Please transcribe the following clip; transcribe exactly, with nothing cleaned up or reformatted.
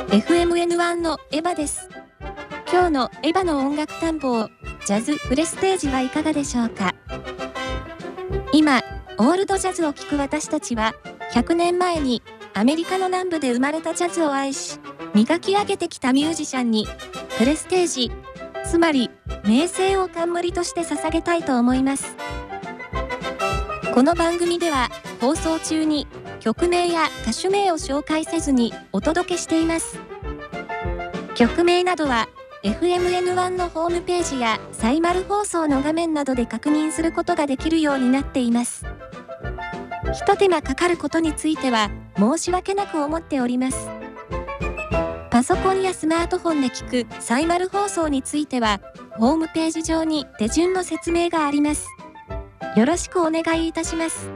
エフエムエヌワン のエヴァです。今日のエヴァの音楽探訪、ジャズプレステージはいかがでしょうか。今、オールドジャズを聴く私たちは、ひゃくねんまえにアメリカの南部で生まれたジャズを愛し、磨き上げてきたミュージシャンに、プレステージ、つまり名声を冠として捧げたいと思います。この番組では、放送中に曲名や歌手名を紹介せずにお届けしています。曲名などは エフエムエヌワン のホームページやサイマル放送の画面などで確認することができるようになっています。ひと手間かかることについては申し訳なく思っております。パソコンやスマートフォンで聞くサイマル放送についてはホームページ上に手順の説明があります。よろしくお願いいたします。